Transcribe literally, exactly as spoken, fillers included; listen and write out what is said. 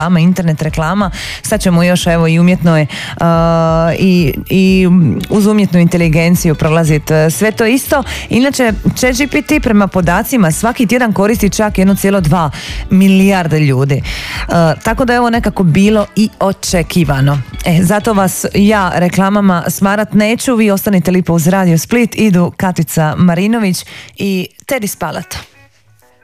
reklama, internet reklama, sad ćemo još evo i umjetno je uh, i, i uz umjetnu inteligenciju prolaziti sve to isto. Inače, ChatGPT prema podacima svaki tjedan koristi čak jedno zarez dva milijarde ljudi. Uh, tako da je ovo nekako bilo i očekivano. E, zato vas ja reklamama smarat neću, vi ostanite lipo uz Radio Split, idu Katica Marinović i Teddy Spalat.